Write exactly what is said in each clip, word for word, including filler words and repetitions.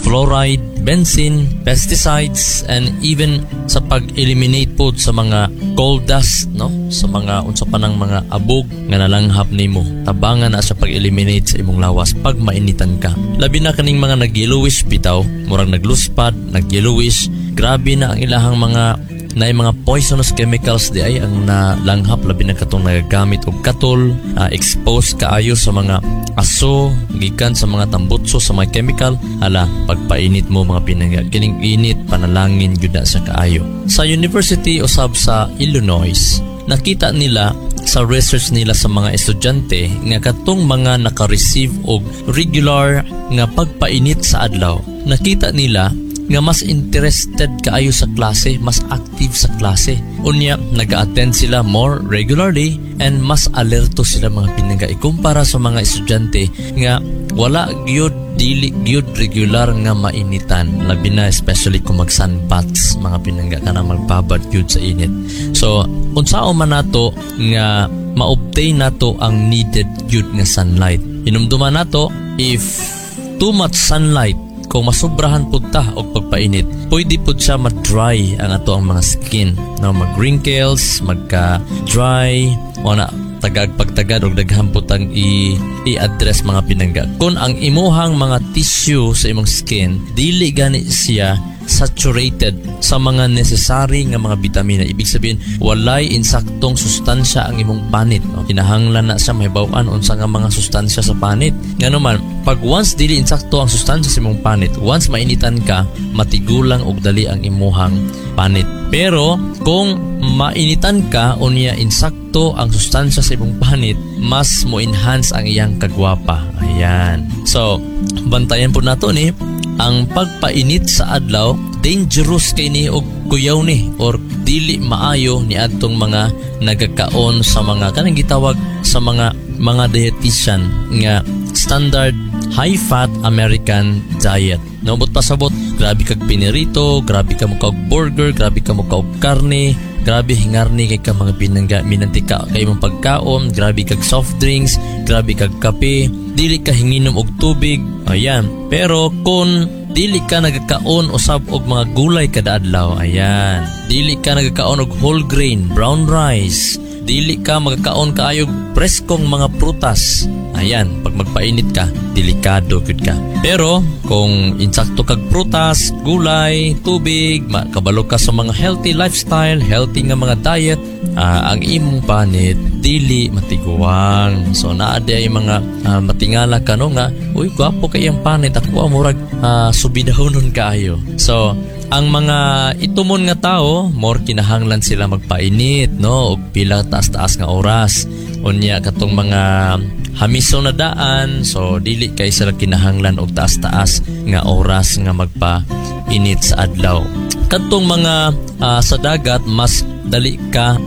fluoride, benzene, pesticides, and even sa pag-eliminate po sa mga coal dust, no? Sa mga unsa pa ng mga abog nga nalanghap nimo. Tabangan na sa pag-eliminate sa imong lawas pag mainitan ka. Labi na kaning mga nag-yellowish bitaw, murag nagluspad, nag-yellowish, grabe na ang ilahang mga na mga poisonous chemicals di ay ang nalanghap, labi na katong nagagamit og katol, uh, exposed kaayo sa mga aso, gikan sa mga tambutso sa mga chemical. Ala, pagpainit mo mga pinangga, kining init panalangin gyud sa kaayo. Sa University usab sa Illinois, nakita nila sa research nila sa mga estudyante nga katong mga naka-receive og regular nga pagpainit sa adlaw, nakita nila nga mas interested kaayo sa klase, mas active sa klase. Unya, nag-attend sila more regularly and mas alerto sila mga pinangga ikumpara sa mga estudyante nga wala gyud dili gyud regular nga mainitan, labi na especially kung mag sunbaths mga pinangga kana magbabad gyud sa init. So unsao man nato nga ma-obtain nato ang needed gyud nga sunlight, hinumduman nato if too much sunlight, kung masubrahan pud ta og pagpainit, pwede pud siya ma-dry ang ato ang mga skin, no? Mag-wrinkles, magka-dry, o na tagag pagtagad og daghan pud ang i- i-address mga pinangga. Kung ang imuhang mga tissue sa imong skin dili gani siya saturated sa mga necessary nga mga bitamina, ibig sabihin walay insaktong sustansya ang imong panit, no? Kinahanglan na siya mahibaw-an unsa nga mga sustansya sa panit. Nganuman, pag once dili insakto ang sustansya sa imong panit, once mainitan ka, matigulang og dali ang imuhang panit. Pero kung mainitan ka unya insakto ang sustansya sa imong panit, mas mo enhance ang iyang kagwapa. Ayan. So, bantayan po nato ni ang pagpainit sa adlaw, dangerous kay ni og kuyaw ni or dili maayo ni adtong mga nagakaon sa mga kanang gitawag sa mga mga dietitian nga standard high fat American diet. No, but pasabot, grabe kag pinirito, grabe ka mo kag burger, grabe ka mo kag karne, grabe hingarni kay ka mga pinangga minantika kay mong pagkaon, grabe kag soft drinks, grabe kag kape, dili ka hinginom og tubig. Ayan. Pero kung dili ka nagakaon usab og mga gulay kada adlaw, ayan, dili ka nagakaon og whole grain, brown rice, dili ka magakaon kaayo preskong mga prutas, ayan, pag magpainit ka, delikado gud ka. Pero kung insakto kag prutas, gulay, tubig, makabalo ka sa mga healthy lifestyle, healthy nga mga diet, uh, ang imong panit dili matiguang. So naa di ay mga uh, matingala ka no nga, uy, gwapo kay ang panit, ako amurag uh, subidahon kaayo. So ang mga itumon nga tao, more kinahanglan sila magpainit, no, og pila taas-taas nga oras. Unya katong mga hamiso na daan, so dili kay sila kinahanglan og taas-taas nga oras nga magpainit sa adlaw. Katong mga uh, sa dagat, mas dali ka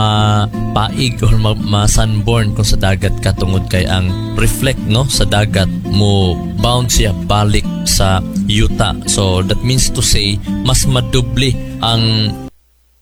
mapaig or ma-sunburn kung sa dagat ka tungod kay ang reflect, no, sa dagat mo bounce siya balik sa yuta. So that means to say mas madubli ang